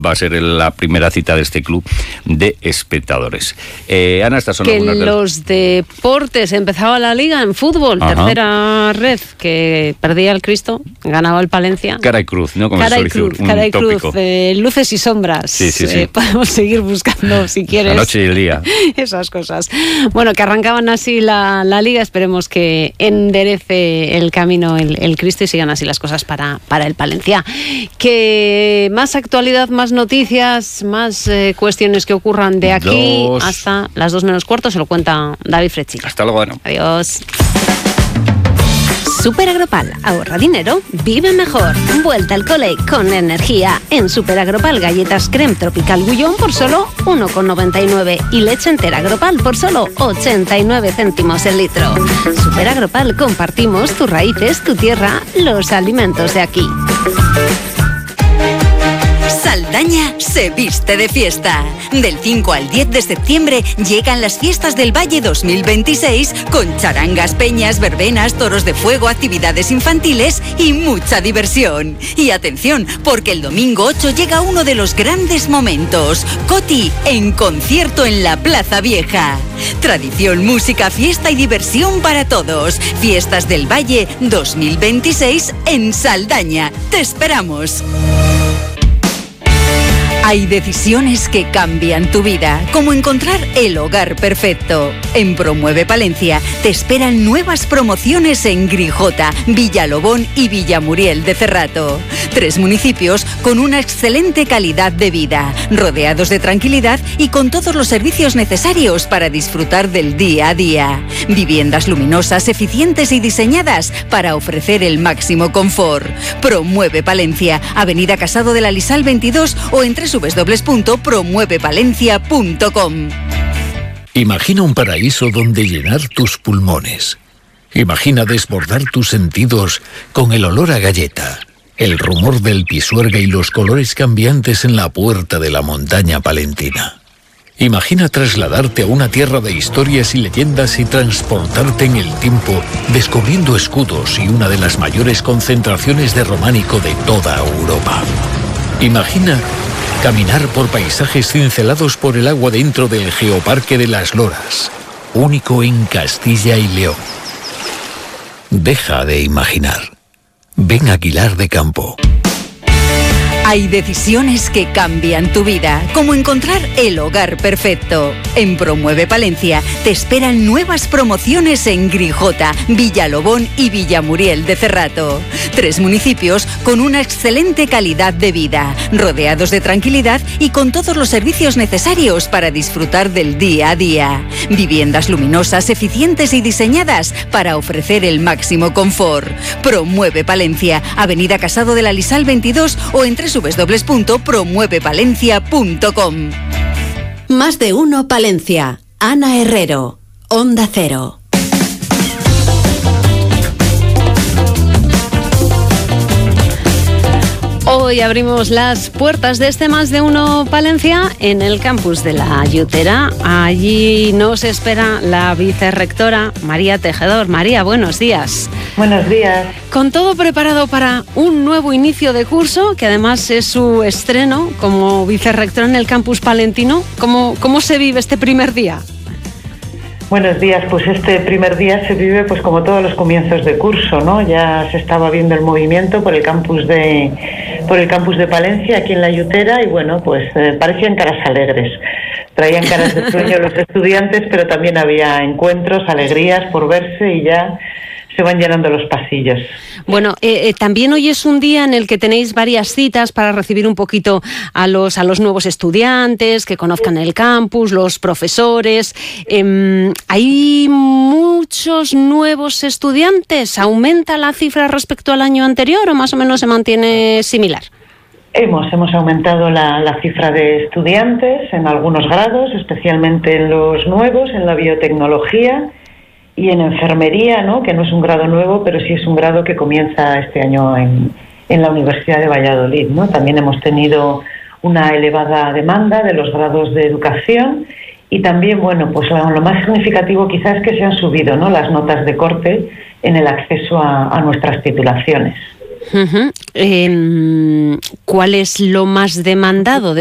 va a ser la primera cita de este club de espectadores. Ana, estas son que algunas de los deportes. Empezaba la Liga en fútbol, Ajá. Tercera red, que perdía el Cristo, ganaba el Palencia. Cara y cruz, ¿no? Como Cara y se cruz, dice, cara y cruz, tópico. luces y sombras. Sí, sí, sí. Podemos seguir buscando, si quieres. La noche y el día. Esas cosas. Bueno, que arrancaban así la Liga, esperemos que enderece el camino el Cristo y sigan así las cosas para el Palencia. Que más actualidad, más noticias, más cuestiones que ocurran de aquí hasta las 2:45 se lo cuenta David Frechilla. Hasta luego, Ana. Adiós. Super Agropal, ahorra dinero, vive mejor. Vuelta al cole con energía. En Super Agropal, galletas creme tropical Gullón por solo 1,99 y leche entera Agropal por solo 89 céntimos el litro. Super Agropal, compartimos tus raíces, tu tierra, los alimentos de aquí. Saldaña se viste de fiesta. Del 5 al 10 de septiembre llegan las fiestas del Valle 2026 con charangas, peñas, verbenas, toros de fuego, actividades infantiles y mucha diversión. Y atención, porque el domingo 8 llega uno de los grandes momentos. Coti en concierto en la Plaza Vieja. Tradición, música, fiesta y diversión para todos. Fiestas del Valle 2026 en Saldaña. ¡Te esperamos! Hay decisiones que cambian tu vida, como encontrar el hogar perfecto. En Promueve Palencia te esperan nuevas promociones en Grijota, Villalobón y Villamuriel de Cerrato. 3 municipios con una excelente calidad de vida, rodeados de tranquilidad y con todos los servicios necesarios para disfrutar del día a día. Viviendas luminosas, eficientes y diseñadas para ofrecer el máximo confort. Promueve Palencia, Avenida Casado de la Lisal 22 o en www.promuevepalencia.com. Imagina un paraíso donde llenar tus pulmones. Imagina desbordar tus sentidos con el olor a galleta, el rumor del pisuerga y los colores cambiantes en la puerta de la montaña palentina. Imagina trasladarte a una tierra de historias y leyendas y transportarte en el tiempo, descubriendo escudos y una de las mayores concentraciones de románico de toda Europa. Imagina caminar por paisajes cincelados por el agua dentro del Geoparque de las Loras, único en Castilla y León. Deja de imaginar. Ven a Aguilar de Campo. Hay decisiones que cambian tu vida, como encontrar el hogar perfecto. En Promueve Palencia te esperan nuevas promociones en Grijota, Villalobón y Villamuriel de Cerrato. 3 municipios con una excelente calidad de vida, rodeados de tranquilidad y con todos los servicios necesarios para disfrutar del día a día. Viviendas luminosas, eficientes y diseñadas para ofrecer el máximo confort. Promueve Palencia, Avenida Casado de la Lisal 22 o en www.promuevepalencia.com. Más de uno Palencia. Ana Herrero, Onda Cero. Hoy abrimos las puertas de este Más de Uno Palencia en el campus de la Yutera. Allí nos espera la vicerrectora María Tejedor. María, buenos días. Buenos días. Con todo preparado para un nuevo inicio de curso, que además es su estreno como vicerrectora en el campus palentino. ¿Cómo se vive este primer día? Buenos días, pues este primer día se vive pues como todos los comienzos de curso, ¿no? Ya se estaba viendo el movimiento por el campus de Palencia, aquí en la Yutera, y bueno, pues parecían caras alegres. Traían caras de sueño los estudiantes, pero también había encuentros, alegrías por verse y ya se van llenando los pasillos. Bueno, también hoy es un día en el que tenéis varias citas para recibir un poquito a los nuevos estudiantes, que conozcan el campus, los profesores. ¿Hay muchos nuevos estudiantes? ¿Aumenta la cifra respecto al año anterior o más o menos se mantiene similar? Hemos aumentado la cifra de estudiantes en algunos grados, especialmente en los nuevos, en la biotecnología y en enfermería, ¿no? Que no es un grado nuevo, pero sí es un grado que comienza este año en la Universidad de Valladolid, ¿no? También hemos tenido una elevada demanda de los grados de educación y también, bueno, pues lo más significativo quizás es que se han subido, ¿no?, las notas de corte en el acceso a nuestras titulaciones. ¿Cuál es lo más demandado